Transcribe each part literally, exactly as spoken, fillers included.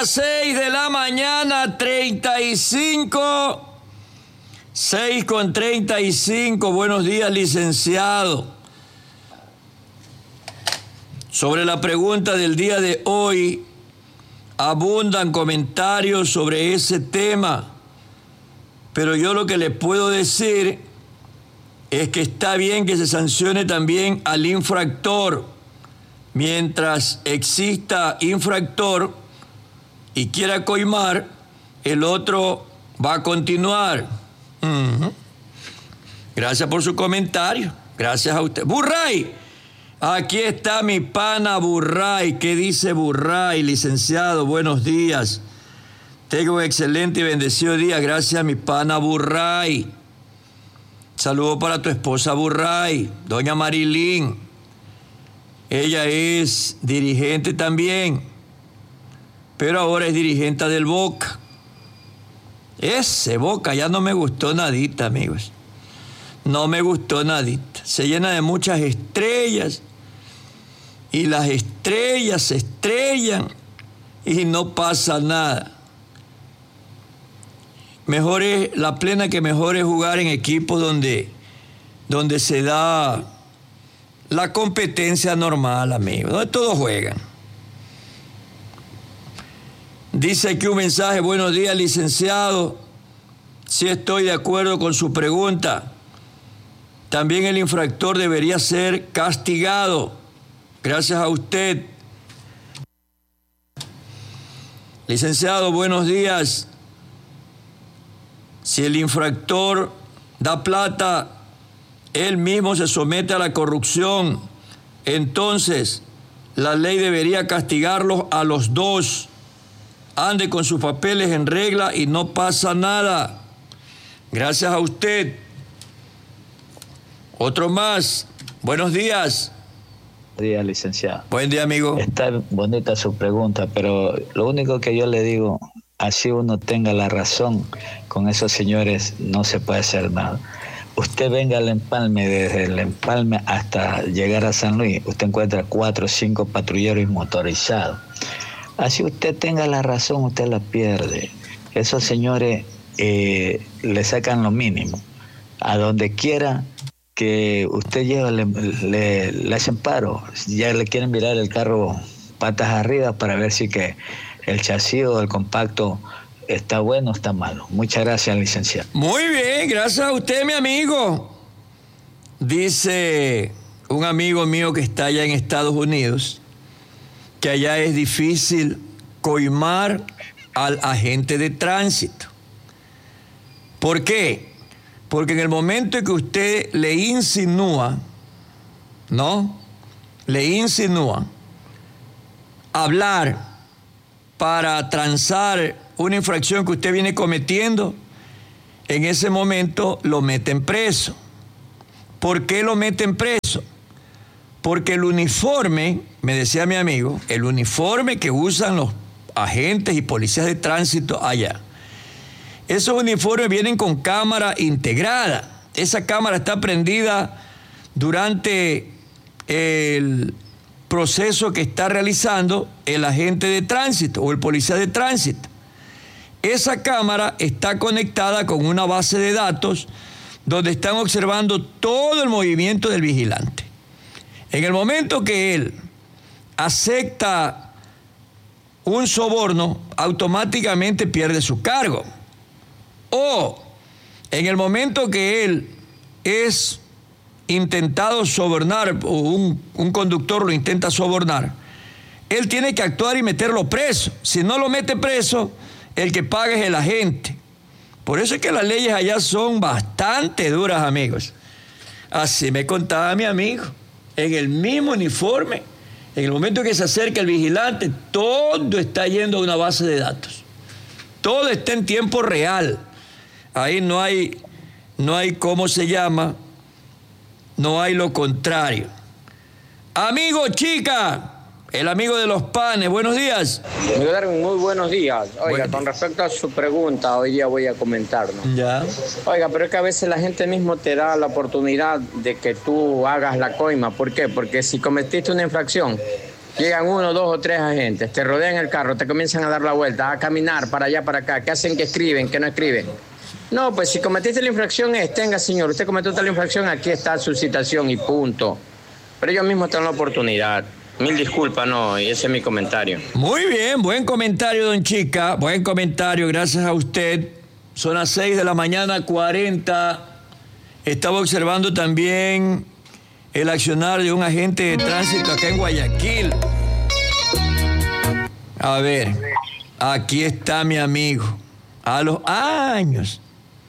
las seis de la mañana, treinta y cinco. seis con treinta y cinco. Buenos días, licenciado. Sobre la pregunta del día de hoy, abundan comentarios sobre ese tema, pero yo lo que le puedo decir es que está bien que se sancione también al infractor. Mientras exista infractor y quiera coimar, el otro va a continuar. Uh-huh. Gracias por su comentario. Gracias a usted. Burray, aquí está mi pana Burray. ¿Qué dice Burray, licenciado? Buenos días. Tengo un excelente y bendecido día. Gracias a mi pana Burray. Saludo para tu esposa Burray, doña Marilyn. Ella es dirigente también, pero ahora es dirigente del Boca. Ese Boca ya no me gustó nadita, amigos. No me gustó nadita. Se llena de muchas estrellas y las estrellas se estrellan y no pasa nada. Mejor es la plena que mejor es jugar en equipos donde, donde se da la competencia normal, amigos, donde todos juegan. Dice aquí un mensaje: buenos días, licenciado. Sí, estoy de acuerdo con su pregunta. También el infractor debería ser castigado. Gracias a usted. Licenciado, buenos días. Si el infractor da plata, él mismo se somete a la corrupción, entonces la ley debería castigarlos a los dos. Ande con sus papeles en regla y no pasa nada. Gracias a usted. Otro más. Buenos días. Buenos días, licenciado. Buen día, amigo. Está bonita su pregunta, pero lo único que yo le digo, así uno tenga la razón, con esos señores no se puede hacer nada. Usted venga al Empalme, desde el Empalme hasta llegar a San Luis, usted encuentra cuatro o cinco patrulleros motorizados. Así usted tenga la razón, usted la pierde. Esos señores eh, le sacan lo mínimo. A donde quiera que usted llegue, le, le, le hacen paro. Ya le quieren mirar el carro patas arriba para ver si que el chasis o el compacto está bueno o está malo. Muchas gracias, licenciado. Muy bien, gracias a usted, mi amigo. Dice un amigo mío que está allá en Estados Unidos que allá es difícil coimar al agente de tránsito. ¿Por qué? Porque en el momento en que usted le insinúa, ¿no? Le insinúa hablar para transar una infracción que usted viene cometiendo, en ese momento lo meten preso. ¿Por qué lo meten preso? Porque el uniforme, me decía mi amigo, el uniforme que usan los agentes y policías de tránsito allá, esos uniformes vienen con cámara integrada. Esa cámara está prendida durante el proceso que está realizando el agente de tránsito o el policía de tránsito. Esa cámara está conectada con una base de datos donde están observando todo el movimiento del vigilante. En el momento que él acepta un soborno, automáticamente pierde su cargo. O en el momento que él es intentado sobornar, o un, un conductor lo intenta sobornar, él tiene que actuar y meterlo preso. Si no lo mete preso, el que paga es el agente. Por eso es que las leyes allá son bastante duras, amigos. Así me contaba mi amigo. En el mismo uniforme, en el momento que se acerca el vigilante, todo está yendo a una base de datos. Todo está en tiempo real. Ahí no hay, no hay cómo se llama, no hay lo contrario. Amigo Chica, el amigo de los panes, buenos días. Amigo Darwin, muy buenos días. Oiga, Buenos con días. respecto a su pregunta, hoy día voy a comentar, ¿no? Ya. Oiga, pero es que a veces la gente mismo te da la oportunidad de que tú hagas la coima. ¿Por qué? Porque si cometiste una infracción Llegan uno, dos o tres agentes, te rodean el carro, te comienzan a dar la vuelta, a caminar para allá, para acá. ¿Qué hacen? Que escriben, que no escriben. No, pues si cometiste la infracción es, tenga señor, usted cometió tal infracción, aquí está su citación y punto. Pero ellos mismos tienen la oportunidad. Mil disculpas, no, y ese es mi comentario. Muy bien, buen comentario, don Chica, buen comentario, gracias a usted. Son las seis de la mañana, cuarenta. Estaba observando también el accionar de un agente de tránsito acá en Guayaquil. A ver, aquí está mi amigo, a los años.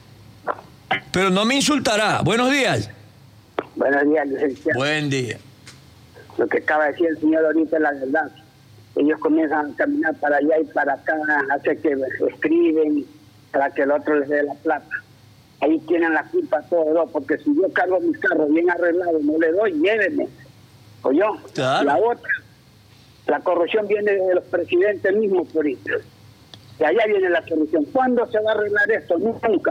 Pero no me insultará. Buenos días. Buenos días, licenciado. Buen día. Lo que acaba de decir el señor ahorita es la verdad. Ellos comienzan a caminar para allá y para acá, hace que escriben para que el otro les dé la plata. Ahí tienen la culpa todos, porque si yo cargo mi carro bien arreglado, no le doy, llévenme. ¿O yo? Claro. La otra, la corrupción viene de los presidentes mismos por ahí. De allá viene la corrupción. ¿Cuándo se va a arreglar esto? Nunca.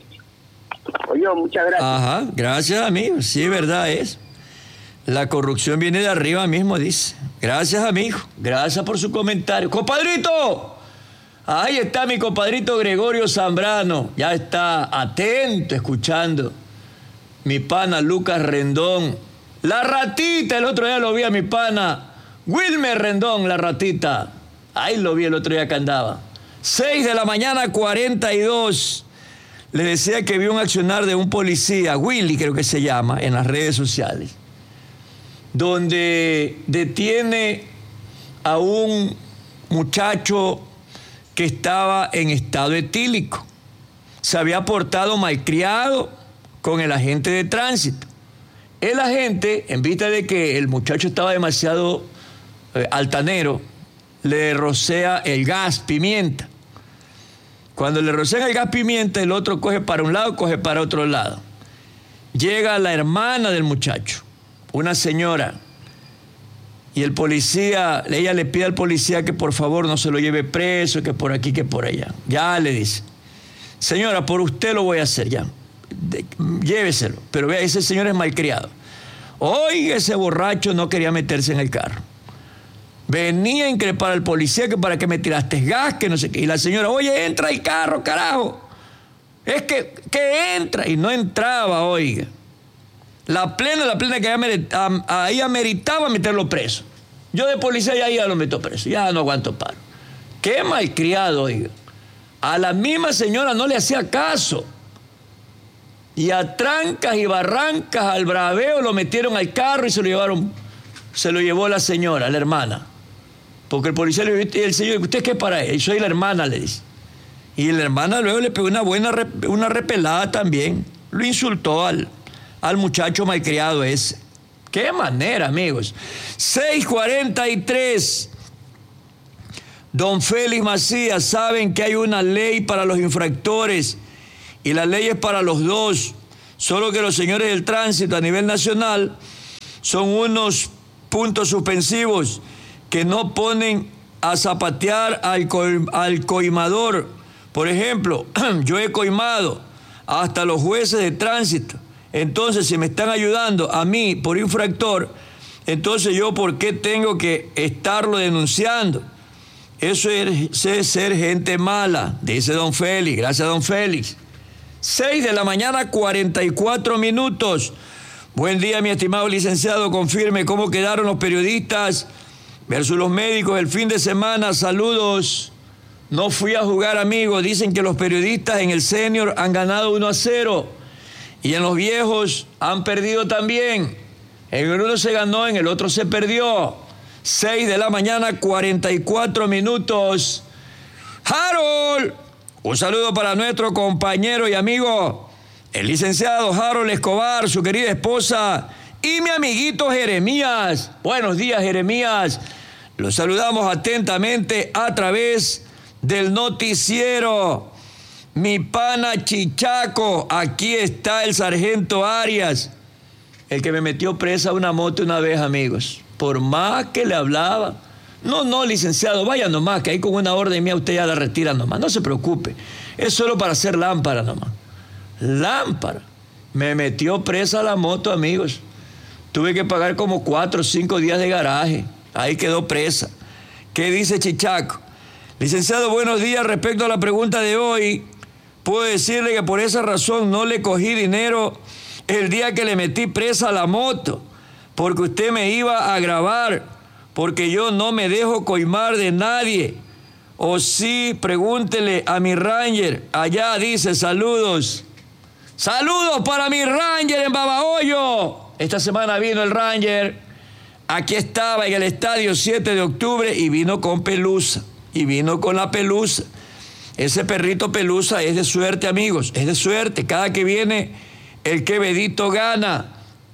¿O yo? Muchas gracias. Ajá, gracias, amigo. Sí, verdad es. La corrupción viene de arriba mismo, dice. Gracias, amigo. Gracias por su comentario. ¡Compadrito! Ahí está mi compadrito Gregorio Zambrano. Ya está atento, escuchando. Mi pana Lucas Rendón. La ratita, el otro día lo vi a mi pana Wilmer Rendón, la ratita. Ahí lo vi el otro día que andaba. seis de la mañana, cuarenta y dos. Le decía que vi un accionar de un policía, Willy creo que se llama, en las redes sociales, donde detiene a un muchacho que estaba en estado etílico. Se había portado malcriado con el agente de tránsito. El agente, en vista de que el muchacho estaba demasiado eh, altanero, le rocea el gas pimienta. Cuando le rocean el gas pimienta, el otro coge para un lado, coge para otro lado. Llega la hermana del muchacho, una señora, y el policía, ella le pide al policía que por favor no se lo lleve preso, que por aquí, que por allá. Ya le dice, señora, por usted lo voy a hacer, ya, de, lléveselo. Pero vea, ese señor es malcriado. Oiga, ese borracho no quería meterse en el carro. Venía a increpar al policía que para qué me tiraste gas, que no sé qué. Y la señora, oye, entra el carro, carajo. Es que, que entra. Y no entraba, oiga. La plena, la plena que ahí ameritaba meterlo preso. Yo de policía ya, ya lo meto preso. Ya no aguanto paro. Qué malcriado, oiga. A la misma señora no le hacía caso. Y a trancas y barrancas al braveo lo metieron al carro y se lo llevaron, se lo llevó la señora, la hermana. Porque el policía le dijo, el señor, ¿usted qué es para él? Soy la hermana, le dice. Y la hermana luego le pegó una buena, una repelada también. Lo insultó al, al muchacho malcriado ese. Qué manera, amigos. seis cuarenta y tres. Don Félix Macías, saben que hay una ley para los infractores y la ley es para los dos. Solo que los señores del tránsito a nivel nacional son unos puntos suspensivos que no ponen a zapatear al, co al coimador. Por ejemplo, yo he coimado hasta los jueces de tránsito. Entonces, si me están ayudando a mí por infractor, entonces yo, ¿por qué tengo que estarlo denunciando? Eso es, es ser gente mala, dice don Félix. Gracias, don Félix. seis de la mañana, cuarenta y cuatro minutos. Buen día, mi estimado licenciado. Confirme cómo quedaron los periodistas versus los médicos el fin de semana. Saludos. No fui a jugar, amigo. Dicen que los periodistas en el senior han ganado uno a cero. Y en los viejos han perdido también. En el uno se ganó, en el otro se perdió. seis de la mañana, cuarenta y cuatro minutos. Harold. Un saludo para nuestro compañero y amigo, el licenciado Harold Escobar, su querida esposa y mi amiguito Jeremías. Buenos días, Jeremías. Los saludamos atentamente a través del noticiero. Mi pana Chichaco, aquí está el sargento Arias, el que me metió presa a una moto una vez, amigos. Por más que le hablaba. No, no, licenciado, vaya nomás, que ahí con una orden mía usted ya la retira nomás. No se preocupe, es solo para hacer lámpara nomás. Lámpara. Me metió presa la moto, amigos. Tuve que pagar como cuatro o cinco días de garaje. Ahí quedó presa. ¿Qué dice Chichaco? Licenciado, buenos días. Respecto a la pregunta de hoy, puedo decirle que por esa razón no le cogí dinero el día que le metí presa a la moto, porque usted me iba a grabar, porque yo no me dejo coimar de nadie. O sí, pregúntele a mi Ranger. Allá dice, saludos. Saludos para mi Ranger en Babahoyo. Esta semana vino el Ranger. Aquí estaba en el estadio siete de octubre y vino con Pelusa. Y vino con la Pelusa. Ese perrito Pelusa es de suerte, amigos. Es de suerte. Cada que viene, el quevedito gana.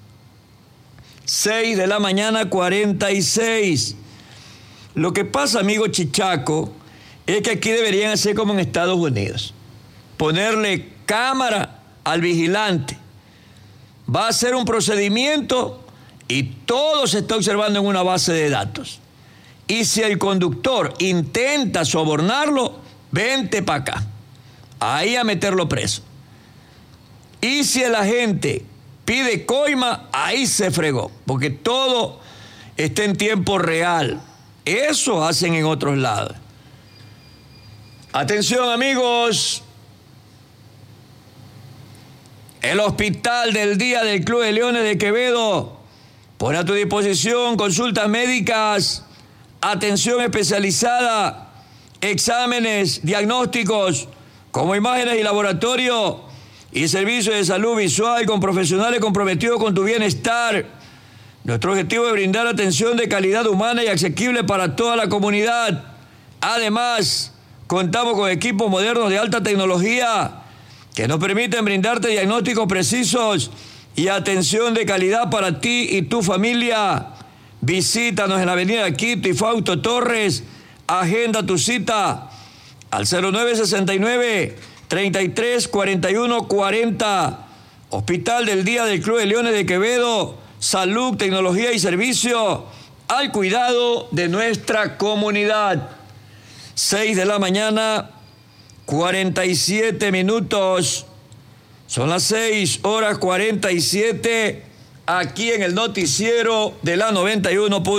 seis de la mañana, cuarenta y seis. Lo que pasa, amigo Chichaco, es que aquí deberían hacer como en Estados Unidos. Ponerle cámara al vigilante. Va a hacer un procedimiento y todo se está observando en una base de datos. Y si el conductor intenta sobornarlo, vente para acá. Ahí a meterlo preso. Y si el agente pide coima, ahí se fregó. Porque todo está en tiempo real. Eso hacen en otros lados. Atención, amigos. El Hospital del Día del Club de Leones de Quevedo pone a tu disposición consultas médicas, atención especializada, exámenes, diagnósticos, como imágenes y laboratorio, y servicios de salud visual con profesionales comprometidos con tu bienestar. Nuestro objetivo es brindar atención de calidad humana y asequible para toda la comunidad. Además, contamos con equipos modernos de alta tecnología que nos permiten brindarte diagnósticos precisos y atención de calidad para ti y tu familia. Visítanos en la avenida Quito y Fausto Torres. Agenda tu cita al cero nueve sesenta y nueve, treinta y tres, cuarenta y uno, cuarenta. Hospital del Día del Club de Leones de Quevedo. Salud, tecnología y servicio al cuidado de nuestra comunidad. seis de la mañana, cuarenta y siete minutos. Son las seis horas cuarenta y siete aquí en el noticiero de la noventa y uno.